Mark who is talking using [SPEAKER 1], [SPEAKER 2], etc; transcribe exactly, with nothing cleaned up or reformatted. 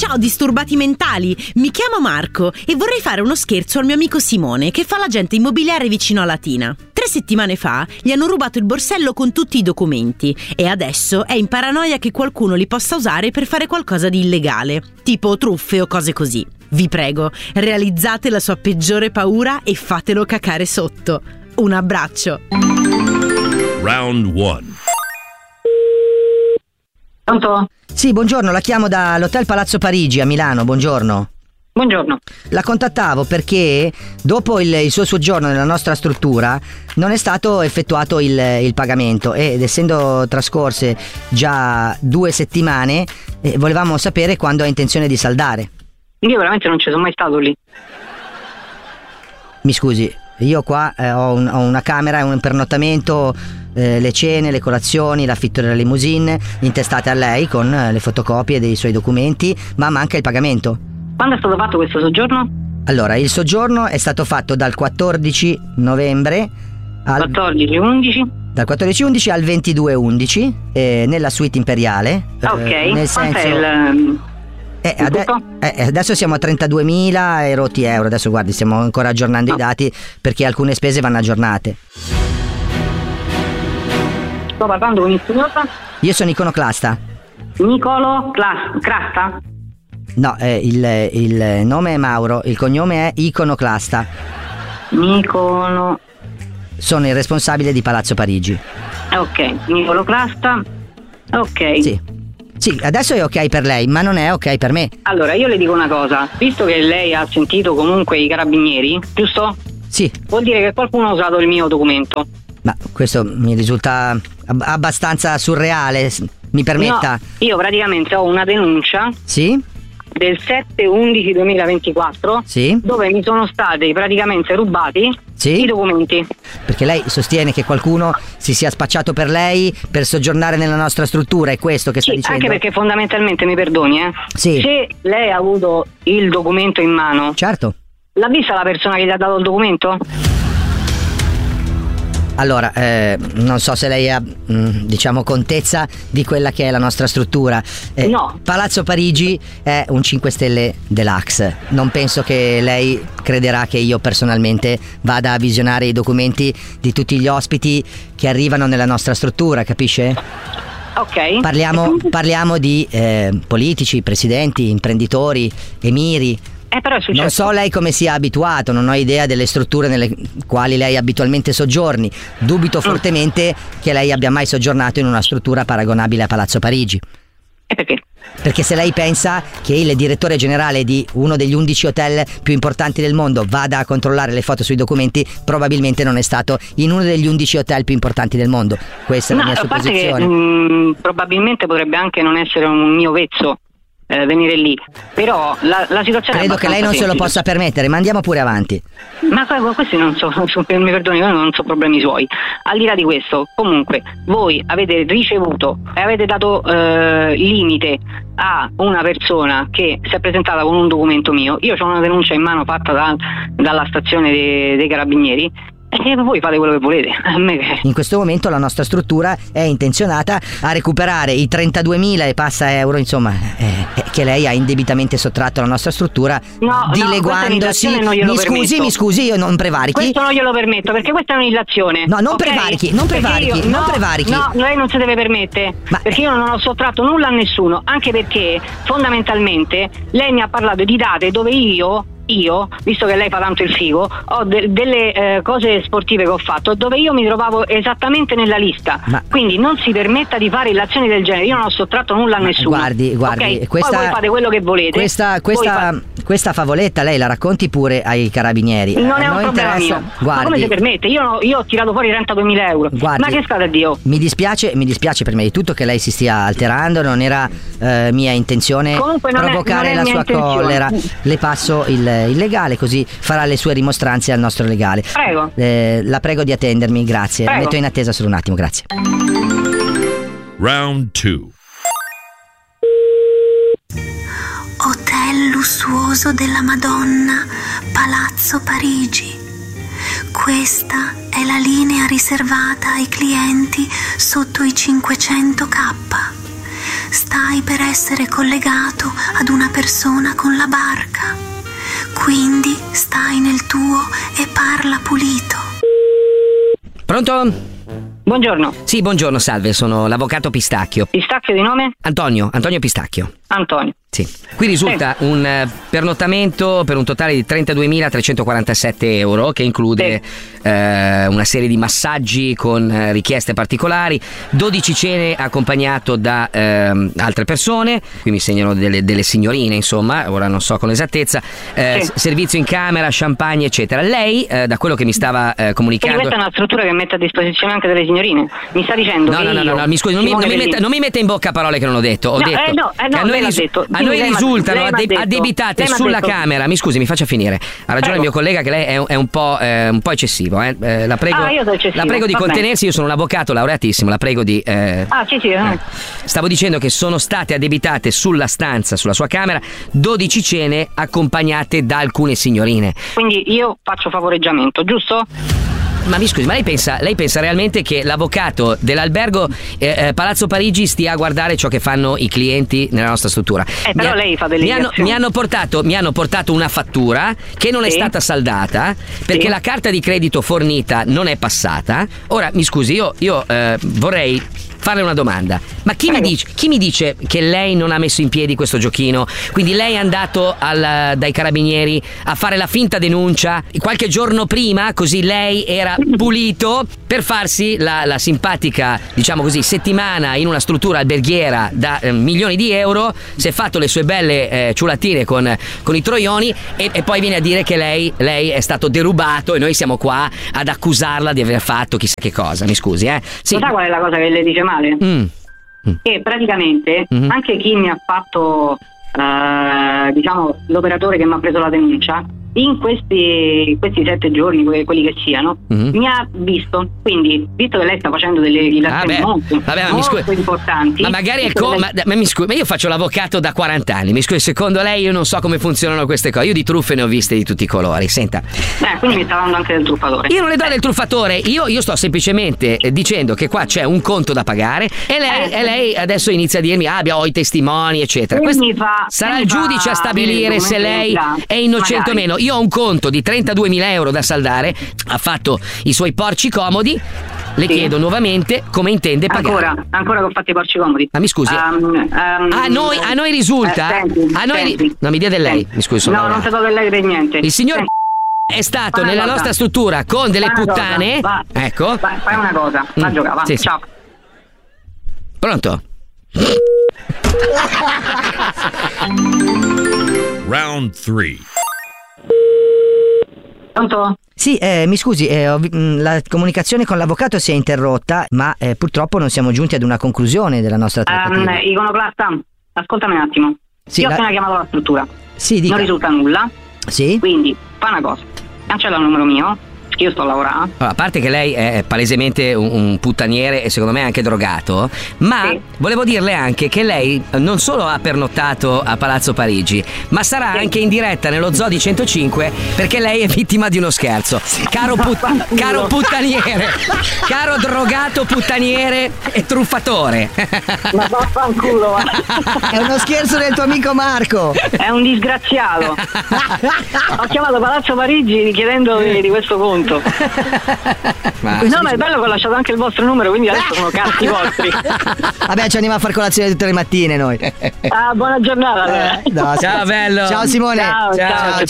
[SPEAKER 1] Ciao disturbati mentali, mi chiamo Marco e vorrei fare uno scherzo al mio amico Simone che fa l'agente immobiliare vicino a Latina. Tre settimane fa gli hanno rubato il borsello con tutti i documenti e adesso è in paranoia che qualcuno li possa usare per fare qualcosa di illegale, tipo truffe o cose così. Vi prego, realizzate la sua peggiore paura e fatelo cacare sotto. Un abbraccio.
[SPEAKER 2] Round one.
[SPEAKER 3] Pronto?
[SPEAKER 4] Sì, buongiorno, la chiamo dall'Hotel Palazzo Parigi a Milano, buongiorno.
[SPEAKER 3] Buongiorno.
[SPEAKER 4] La contattavo perché dopo il, il suo soggiorno nella nostra struttura non è stato effettuato il, il pagamento ed essendo trascorse già due settimane eh, volevamo sapere quando ha intenzione di saldare.
[SPEAKER 3] Io veramente non ci sono mai stato lì.
[SPEAKER 4] Mi scusi, io qua eh, ho, un, ho una camera, un pernottamento, eh, le cene, le colazioni, l'affitto della limousine intestate a lei con eh, le fotocopie dei suoi documenti, ma manca il pagamento.
[SPEAKER 3] Quando è stato fatto questo soggiorno?
[SPEAKER 4] Allora, il soggiorno è stato fatto dal quattordici novembre al
[SPEAKER 3] quattordici undici
[SPEAKER 4] dal quattordici undici al ventidue undici eh, nella suite imperiale.
[SPEAKER 3] Ok,
[SPEAKER 4] eh, nel
[SPEAKER 3] quanto
[SPEAKER 4] senso,
[SPEAKER 3] è il...
[SPEAKER 4] Eh, ade- eh, adesso siamo a trentaduemila e rotti euro. Adesso guardi, stiamo ancora aggiornando no. i dati perché alcune spese vanno aggiornate.
[SPEAKER 3] Sto parlando con il signor?
[SPEAKER 4] Io sono iconoclasta.
[SPEAKER 3] Nicolo Clas- Crasta?
[SPEAKER 4] No, eh, il, il nome è Mauro, il cognome è iconoclasta.
[SPEAKER 3] Nicolo.
[SPEAKER 4] Sono il responsabile di Palazzo Parigi.
[SPEAKER 3] Ok, Nicolo Crasta. Ok.
[SPEAKER 4] Sì. Sì, adesso è ok per lei, ma non è ok per me.
[SPEAKER 3] Allora, io le dico una cosa. Visto che lei ha sentito comunque i carabinieri, giusto?
[SPEAKER 4] Sì.
[SPEAKER 3] Vuol dire che qualcuno ha usato il mio documento.
[SPEAKER 4] Ma questo mi risulta ab- abbastanza surreale, mi permetta?
[SPEAKER 3] No, io praticamente ho una denuncia.
[SPEAKER 4] Sì?
[SPEAKER 3] Del sette undici duemilaventiquattro.
[SPEAKER 4] Sì.
[SPEAKER 3] Dove mi sono stati praticamente rubati
[SPEAKER 4] sì?
[SPEAKER 3] i documenti.
[SPEAKER 4] Perché lei sostiene che qualcuno si sia spacciato per lei per soggiornare nella nostra struttura, è questo che sta
[SPEAKER 3] sì,
[SPEAKER 4] dicendo?
[SPEAKER 3] Anche perché fondamentalmente, mi perdoni, eh?
[SPEAKER 4] Sì.
[SPEAKER 3] Se lei ha avuto il documento in mano,
[SPEAKER 4] certo,
[SPEAKER 3] l'ha vista la persona che gli ha dato il documento?
[SPEAKER 4] Allora, eh, non so se lei ha, mh, diciamo, contezza di quella che è la nostra struttura. Eh,
[SPEAKER 3] no.
[SPEAKER 4] Palazzo Parigi è un cinque stelle deluxe. Non penso che lei crederà che io personalmente vada a visionare i documenti di tutti gli ospiti che arrivano nella nostra struttura, capisce?
[SPEAKER 3] Ok.
[SPEAKER 4] Parliamo, parliamo di eh, politici, presidenti, imprenditori, emiri.
[SPEAKER 3] Eh, però è successo.
[SPEAKER 4] Non so lei come sia abituato, non ho idea delle strutture nelle quali lei abitualmente soggiorni. Dubito fortemente che lei abbia mai soggiornato in una struttura paragonabile a Palazzo Parigi.
[SPEAKER 3] E perché?
[SPEAKER 4] Perché se lei pensa che il direttore generale di uno degli undici hotel più importanti del mondo vada a controllare le foto sui documenti, probabilmente non è stato in uno degli undici hotel più importanti del mondo. Questa è
[SPEAKER 3] no,
[SPEAKER 4] la mia
[SPEAKER 3] a parte
[SPEAKER 4] supposizione.
[SPEAKER 3] Che, mh, probabilmente potrebbe anche non essere un mio vezzo eh, venire lì, però la, la situazione
[SPEAKER 4] credo
[SPEAKER 3] è
[SPEAKER 4] che lei non se lo possa permettere, ma andiamo pure avanti.
[SPEAKER 3] Ma questi non so, mi perdoni, non so problemi suoi. Al di là di questo, comunque voi avete ricevuto e avete dato eh, limite a una persona che si è presentata con un documento mio. Io ho una denuncia in mano fatta da, dalla stazione dei, dei carabinieri e voi fate quello che volete. A me che...
[SPEAKER 4] In questo momento la nostra struttura è intenzionata a recuperare i trentaduemila e passa euro, insomma, eh, che lei ha indebitamente sottratto alla nostra struttura,
[SPEAKER 3] no,
[SPEAKER 4] dileguandosi.
[SPEAKER 3] No,
[SPEAKER 4] mi scusi,
[SPEAKER 3] permetto.
[SPEAKER 4] mi scusi, io non prevarichi.
[SPEAKER 3] Questo non glielo permetto, perché questa è un'illazione.
[SPEAKER 4] No, non
[SPEAKER 3] okay?
[SPEAKER 4] prevarichi, non prevarichi,
[SPEAKER 3] io,
[SPEAKER 4] non
[SPEAKER 3] no,
[SPEAKER 4] prevarichi.
[SPEAKER 3] No, lei non si deve permettere,
[SPEAKER 4] Ma...
[SPEAKER 3] perché io non ho sottratto nulla a nessuno, anche perché fondamentalmente lei mi ha parlato di date dove io Io, visto che lei fa tanto il figo, ho de- delle eh, cose sportive che ho fatto dove io mi trovavo esattamente nella lista.
[SPEAKER 4] Ma...
[SPEAKER 3] Quindi non si permetta di fare illazioni del genere. Io non ho sottratto nulla a
[SPEAKER 4] Ma
[SPEAKER 3] nessuno.
[SPEAKER 4] Guardi, guardi,
[SPEAKER 3] okay?
[SPEAKER 4] questa,
[SPEAKER 3] Poi voi fate quello che volete.
[SPEAKER 4] Questa, questa,
[SPEAKER 3] fa...
[SPEAKER 4] questa favoletta lei la racconti pure ai carabinieri.
[SPEAKER 3] Non è un
[SPEAKER 4] Noi
[SPEAKER 3] problema
[SPEAKER 4] interessa...
[SPEAKER 3] mio.
[SPEAKER 4] Guardi,
[SPEAKER 3] ma come si permette? Io, io ho tirato fuori trentaduemila euro.
[SPEAKER 4] Guardi,
[SPEAKER 3] ma che scade a Dio?
[SPEAKER 4] Mi dispiace, mi dispiace prima di tutto che lei si stia alterando. Non era eh, mia intenzione
[SPEAKER 3] Comunque non
[SPEAKER 4] provocare
[SPEAKER 3] è, non è
[SPEAKER 4] la sua
[SPEAKER 3] intenzione. collera.
[SPEAKER 4] Le passo il, il legale, così farà le sue rimostranze al nostro legale.
[SPEAKER 3] Prego.
[SPEAKER 4] Eh, la prego di attendermi, grazie.
[SPEAKER 3] Prego.
[SPEAKER 4] Metto in attesa solo un attimo, grazie.
[SPEAKER 2] Round two.
[SPEAKER 5] Hotel lussuoso della Madonna, Palazzo Parigi. Questa è la linea riservata ai clienti sotto i cinquecento K. stai per essere collegato ad una persona con la barca. Quindi stai nel tuo e parla pulito.
[SPEAKER 4] Pronto?
[SPEAKER 3] Buongiorno.
[SPEAKER 4] Sì, buongiorno, salve, sono l'avvocato Pistacchio.
[SPEAKER 3] Pistacchio di nome?
[SPEAKER 4] Antonio, Antonio Pistacchio.
[SPEAKER 3] Antonio.
[SPEAKER 4] Sì. Qui risulta
[SPEAKER 3] Sì.
[SPEAKER 4] un eh, pernottamento per un totale di trentaduemilatrecentoquarantasette euro, che include
[SPEAKER 3] Sì.
[SPEAKER 4] eh, una serie di massaggi con eh, richieste particolari, dodici cene accompagnato da eh, altre persone, qui mi segnano delle, delle signorine, insomma, ora non so con esattezza, eh,
[SPEAKER 3] Sì.
[SPEAKER 4] s- servizio in camera, champagne, eccetera. Lei, eh, da quello che mi stava eh,
[SPEAKER 3] Quindi
[SPEAKER 4] comunicando...
[SPEAKER 3] questa è una struttura che mette a disposizione anche delle signorine. Mi sta dicendo
[SPEAKER 4] No,
[SPEAKER 3] che
[SPEAKER 4] no, no,
[SPEAKER 3] io,
[SPEAKER 4] no, no, mi scusi, non mi, non, mi
[SPEAKER 3] Simone
[SPEAKER 4] metta, non mi metta in bocca parole che non ho detto. Ho
[SPEAKER 3] No,
[SPEAKER 4] detto
[SPEAKER 3] eh, no, eh, no,
[SPEAKER 4] che a noi,
[SPEAKER 3] lei l'ha
[SPEAKER 4] risu-
[SPEAKER 3] detto.
[SPEAKER 4] a
[SPEAKER 3] Sì,
[SPEAKER 4] noi
[SPEAKER 3] lei m'ha-
[SPEAKER 4] risultano
[SPEAKER 3] lei m'ha
[SPEAKER 4] adde-
[SPEAKER 3] detto.
[SPEAKER 4] addebitate
[SPEAKER 3] Lei m'ha
[SPEAKER 4] sulla
[SPEAKER 3] detto.
[SPEAKER 4] camera. Mi scusi, mi faccia finire. Ha ragione
[SPEAKER 3] Prego.
[SPEAKER 4] il mio collega che lei è, un- è un, po', eh, un po' eccessivo. Eh. Eh, la prego,
[SPEAKER 3] Ah, io sono eccessivo,
[SPEAKER 4] la prego di
[SPEAKER 3] va bene.
[SPEAKER 4] contenersi. Io sono un avvocato laureatissimo. La prego di. eh,
[SPEAKER 3] Ah, sì, sì. eh.
[SPEAKER 4] Stavo dicendo che sono state addebitate sulla stanza, sulla sua camera, dodici cene accompagnate da alcune signorine.
[SPEAKER 3] Quindi io faccio favoreggiamento, giusto?
[SPEAKER 4] Ma mi scusi, ma lei pensa, lei pensa realmente che l'avvocato dell'albergo eh, eh, Palazzo Parigi stia a guardare ciò che fanno i clienti nella nostra struttura?
[SPEAKER 3] Eh, però
[SPEAKER 4] Mi ha-
[SPEAKER 3] lei fa delle
[SPEAKER 4] mi hanno,
[SPEAKER 3] indicazioni.
[SPEAKER 4] mi hanno portato, mi hanno portato una fattura che non è
[SPEAKER 3] Sì.
[SPEAKER 4] stata saldata perché
[SPEAKER 3] Sì.
[SPEAKER 4] la carta di credito fornita non è passata. Ora, mi scusi, io, io eh, vorrei farle una domanda. Ma chi mi,
[SPEAKER 3] Prego.
[SPEAKER 4] dice, chi mi dice che lei non ha messo in piedi questo giochino? Quindi lei è andato al- dai carabinieri a fare la finta denuncia qualche giorno prima, così lei era pulito per farsi la, la simpatica, diciamo così, settimana in una struttura alberghiera da eh, milioni di euro, si è fatto le sue belle eh, ciulatine con, con i troioni e, e poi viene a dire che lei, lei è stato derubato e noi siamo qua ad accusarla di aver fatto chissà che cosa. Mi scusi, eh? Sì.
[SPEAKER 3] Lo sa qual è la cosa che le dice male?
[SPEAKER 4] Mm.
[SPEAKER 3] Che praticamente
[SPEAKER 4] Mhm.
[SPEAKER 3] anche chi mi ha fatto, eh, diciamo, l'operatore che mi ha preso la denuncia, in questi, questi sette giorni, que- quelli che siano,
[SPEAKER 4] Mhm.
[SPEAKER 3] mi ha visto. Quindi, visto che lei sta facendo delle rilazioni
[SPEAKER 4] Vabbè,
[SPEAKER 3] molto,
[SPEAKER 4] vabbè, ma mi
[SPEAKER 3] molto
[SPEAKER 4] scusi,
[SPEAKER 3] importanti,
[SPEAKER 4] ma magari è
[SPEAKER 3] visto
[SPEAKER 4] co-
[SPEAKER 3] che
[SPEAKER 4] ma,
[SPEAKER 3] lei-
[SPEAKER 4] ma mi scusi, ma io faccio l'avvocato da quaranta anni. Mi scusi, secondo lei io non so come funzionano queste cose. Io di truffe ne ho viste di tutti i colori. Senta,
[SPEAKER 3] eh, quindi mi sta dando anche del truffatore.
[SPEAKER 4] io non le do del truffatore, io, io sto semplicemente eh, dicendo che qua c'è un conto da pagare e lei,
[SPEAKER 3] Eh.
[SPEAKER 4] e lei adesso inizia a dirmi ah, ho i testimoni, eccetera.
[SPEAKER 3] E
[SPEAKER 4] Questo
[SPEAKER 3] mi fa-
[SPEAKER 4] sarà
[SPEAKER 3] e
[SPEAKER 4] il
[SPEAKER 3] mi fa
[SPEAKER 4] giudice a stabilire
[SPEAKER 3] avere
[SPEAKER 4] se lei
[SPEAKER 3] documenti,
[SPEAKER 4] è innocente o
[SPEAKER 3] magari.
[SPEAKER 4] meno. Io ho un conto di trentaduemila euro da saldare, ha fatto i suoi porci comodi. Le
[SPEAKER 3] Sì.
[SPEAKER 4] chiedo nuovamente come intende pagare.
[SPEAKER 3] Ancora, ancora che ho fatto i porci comodi.
[SPEAKER 4] Ma mi scusi,
[SPEAKER 3] Um, um,
[SPEAKER 4] a noi, a noi risulta?
[SPEAKER 3] eh, senti,
[SPEAKER 4] a noi ri-
[SPEAKER 3] senti.
[SPEAKER 4] no, mi dia del lei.
[SPEAKER 3] Senti.
[SPEAKER 4] Mi scusi, sono
[SPEAKER 3] No, non
[SPEAKER 4] laureato.
[SPEAKER 3] ti do del lei per niente.
[SPEAKER 4] Il signor
[SPEAKER 3] Senti,
[SPEAKER 4] è stato
[SPEAKER 3] fai una
[SPEAKER 4] nella
[SPEAKER 3] cosa.
[SPEAKER 4] nostra struttura con delle
[SPEAKER 3] fai una cosa,
[SPEAKER 4] puttane.
[SPEAKER 3] va.
[SPEAKER 4] Ecco.
[SPEAKER 3] Vai, fai una cosa, va a
[SPEAKER 4] Mm,
[SPEAKER 3] giocare, va.
[SPEAKER 4] sì, sì.
[SPEAKER 3] Ciao.
[SPEAKER 4] Pronto?
[SPEAKER 2] Round three.
[SPEAKER 3] Pronto?
[SPEAKER 4] Sì, eh, mi scusi, eh, ho vi- mh, la comunicazione con l'avvocato si è interrotta, ma eh, purtroppo non siamo giunti ad una conclusione della nostra trattativa.
[SPEAKER 3] Um, iconoclasta, ascoltami un attimo.
[SPEAKER 4] Sì,
[SPEAKER 3] Io ho
[SPEAKER 4] la-
[SPEAKER 3] appena chiamato la struttura.
[SPEAKER 4] Sì, dica.
[SPEAKER 3] Non risulta nulla.
[SPEAKER 4] Sì?
[SPEAKER 3] Quindi, fai una cosa. Cancella il numero mio, che io sto a lavorare.
[SPEAKER 4] Allora, a parte che lei è palesemente un, un puttaniere e secondo me anche drogato, ma
[SPEAKER 3] Sì.
[SPEAKER 4] volevo dirle anche che lei non solo ha pernottato a Palazzo Parigi, ma sarà
[SPEAKER 3] Sì.
[SPEAKER 4] anche in diretta nello Zoo di centocinque perché lei è vittima di uno scherzo. Caro, put-
[SPEAKER 3] Vaffanculo.
[SPEAKER 4] caro puttaniere, caro drogato puttaniere e truffatore.
[SPEAKER 3] Ma vaffanculo, va.
[SPEAKER 4] È uno scherzo del tuo amico Marco.
[SPEAKER 3] È un disgraziato. Ho chiamato Palazzo Parigi chiedendo di, di questo conto.
[SPEAKER 4] Ma-
[SPEAKER 3] No, ma è bello che ho lasciato anche il vostro numero, quindi adesso sono cazzi vostri.
[SPEAKER 4] Vabbè, ci andiamo a far colazione tutte le mattine noi.
[SPEAKER 3] Ah, buona giornata. allora.
[SPEAKER 4] Ciao bello. Ciao Simone.
[SPEAKER 3] Ciao, ciao.